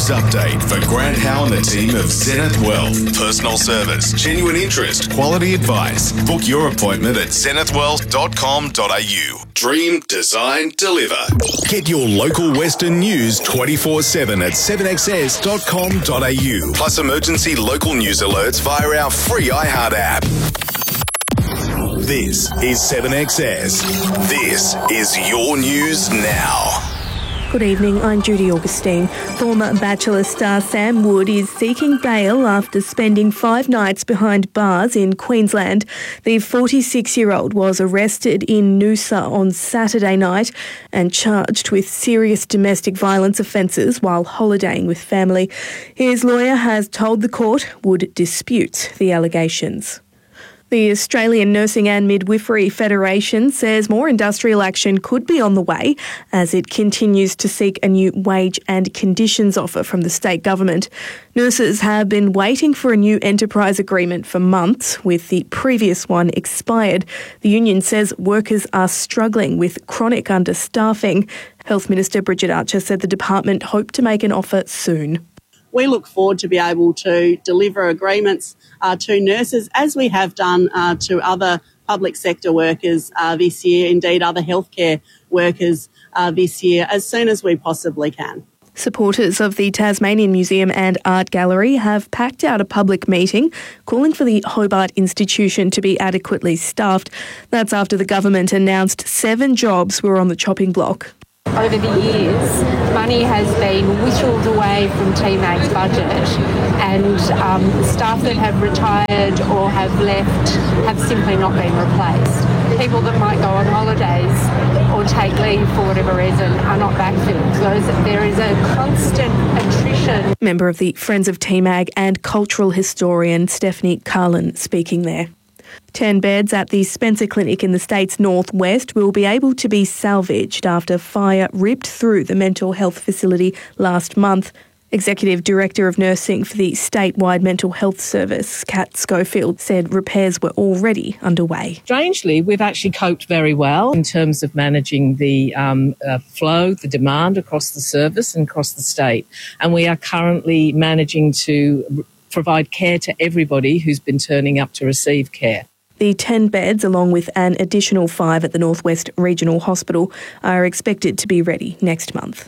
News update for Grant Howe and the team of Zenith Wealth. Personal service, genuine interest, quality advice. Book your appointment at zenithwealth.com.au. Dream, design, deliver. Get your local Western news 24/7 at 7XS.com.au. Plus emergency local news alerts via our free iHeart app. This is 7XS. This is your news now. Good evening, I'm Judy Augustine. Former Bachelor star Sam Wood is seeking bail after spending 5 nights behind bars in Queensland. The 46-year-old was arrested in Noosa on Saturday night and charged with serious domestic violence offences while holidaying with family. His lawyer has told the court Wood disputes the allegations. The Australian Nursing and Midwifery Federation says more industrial action could be on the way as it continues to seek a new wage and conditions offer from the state government. Nurses have been waiting for a new enterprise agreement for months, with the previous one expired. The union says workers are struggling with chronic understaffing. Health Minister Bridget Archer said the department hoped to make an offer soon. We look forward to be able to deliver agreements to nurses, as we have done to other public sector workers this year, indeed other healthcare workers this year, as soon as we possibly can. Supporters of the Tasmanian Museum and Art Gallery have packed out a public meeting calling for the Hobart Institution to be adequately staffed. That's after the government announced 7 jobs were on the chopping block. Over the years, money has been whittled away from TMAG's budget, and staff that have retired or have left have simply not been replaced. People that might go on holidays or take leave for whatever reason are not backfilled. There is a constant attrition. Member of the Friends of TMAG and cultural historian Stephanie Carlin speaking there. 10 beds at the Spencer Clinic in the state's northwest will be able to be salvaged after fire ripped through the mental health facility last month. Executive Director of Nursing for the statewide mental health service, Kat Schofield, said repairs were already underway. Strangely, we've actually coped very well in terms of managing the flow, the demand across the service and across the state. And we are currently managing to provide care to everybody who's been turning up to receive care. The 10 beds, along with an additional 5 at the Northwest Regional Hospital, are expected to be ready next month.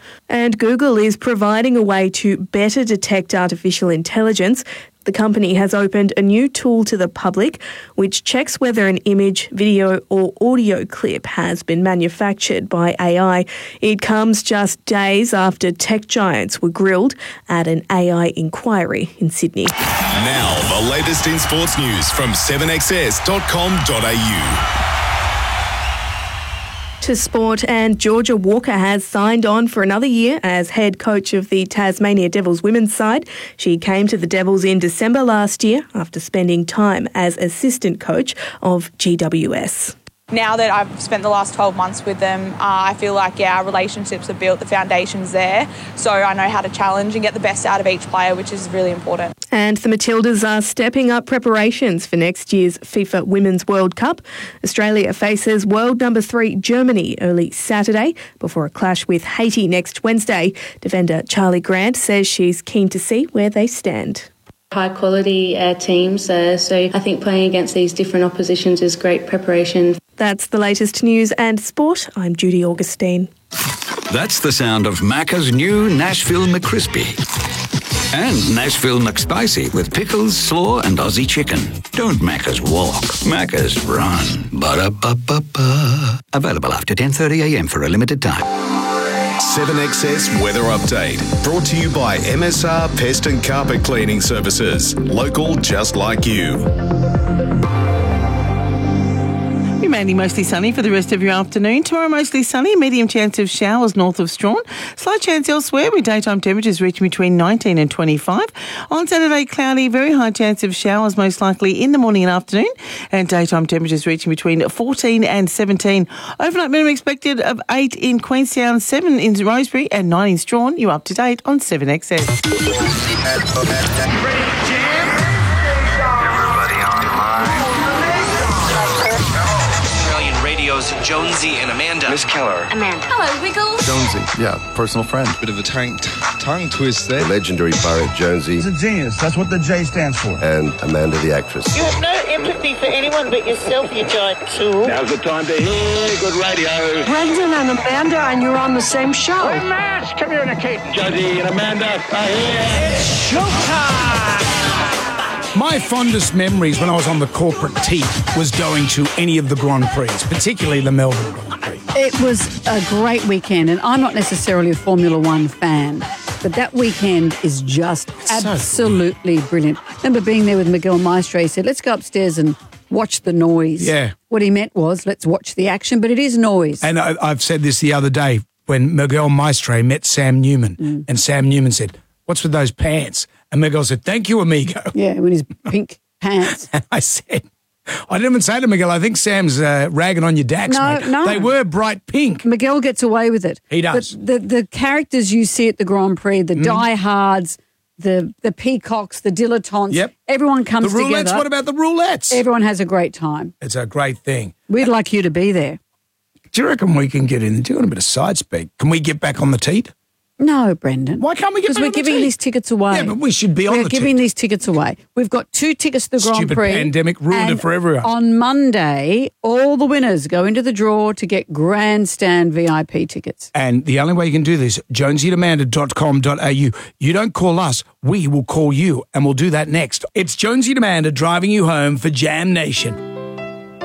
And Google is providing a way to better detect artificial intelligence. The company has opened a new tool to the public which checks whether an image, video or audio clip has been manufactured by AI. It comes just days after tech giants were grilled at an AI inquiry in Sydney. Now, the latest in sports news from 7XS.com.au. To sport, and Georgia Walker has signed on for another year as head coach of the Tasmania Devils women's side. She came to the Devils in December last year after spending time as assistant coach of GWS. Now that I've spent the last 12 months with them, I feel like, our relationships are built, the foundation's there. So I know how to challenge and get the best out of each player, which is really important. And the Matildas are stepping up preparations for next year's FIFA Women's World Cup. Australia faces world number 3 Germany early Saturday before a clash with Haiti next Wednesday. Defender Charlie Grant says she's keen to see where they stand. High quality teams, so I think playing against these different oppositions is great preparation. That's the latest news and sport. I'm Judy Augustine. That's the sound of Macca's new Nashville McCrispy. And Nashville McSpicy with pickles, slaw and Aussie chicken. Don't Macca's walk, Macca's run. Ba-da-ba-ba-ba. Available after 10:30am for a limited time. 7XS Weather Update. Brought to you by MSR Pest and Carpet Cleaning Services. Local just like you. Remaining mostly sunny for the rest of your afternoon. Tomorrow mostly sunny, medium chance of showers north of Strawn. Slight chance elsewhere with daytime temperatures reaching between 19 and 25. On Saturday, cloudy, very high chance of showers most likely in the morning and afternoon. And daytime temperatures reaching between 14 and 17. Overnight minimum expected of 8 in Queenstown, 7 in Rosebery and 9 in Strawn. You're up to date on 7XS. Jonesy and Amanda. Miss Keller. Amanda. Hello, Wiggles. Jonesy, yeah, personal friend. Bit of a tongue twist there. The legendary pirate Jonesy. He's a genius. That's what the J stands for. And Amanda the actress. You have no empathy for anyone but yourself, you giant tool. Now's the time to hear good radio. Brendan and Amanda, and you're on the same show. We're mass communicating. Jonesy and Amanda are here. It's showtime! My fondest memories when I was on the corporate team was going to any of the Grand Prix, particularly the Melbourne Grand Prix. It was a great weekend, and I'm not necessarily a Formula One fan, but that weekend is just absolutely brilliant. Remember being there with Miguel Maestre. He said, let's go upstairs and watch the noise. Yeah. What he meant was, let's watch the action, but it is noise. And I've said this the other day when Miguel Maestre met Sam Newman, and Sam Newman said, what's with those pants? And Miguel said, thank you, amigo. Yeah, with his pink pants. And I said, I didn't even say to Miguel, I think Sam's ragging on your dacks, mate. No. They were bright pink. Miguel gets away with it. He does. But the characters you see at the Grand Prix, the diehards, the peacocks, the dilettantes, everyone comes together. The roulettes, what about the roulettes? Everyone has a great time. It's a great thing. We'd like you to be there. Do you reckon we can get in? Do you want a bit of side speak? Can we get back on the teat? No, Brendan. Why can't we get back on the teat? Because we're giving these tickets away. Yeah, but we should be on the teat. We're giving these tickets away. We've got 2 tickets to the Grand Prix. Stupid pandemic ruined it for everyone. On Monday, all the winners go into the draw to get grandstand VIP tickets. And the only way you can do this, jonesyandamanda.com.au. You don't call us, we will call you, and we'll do that next. It's Jonesy and Amanda driving you home for Jam Nation.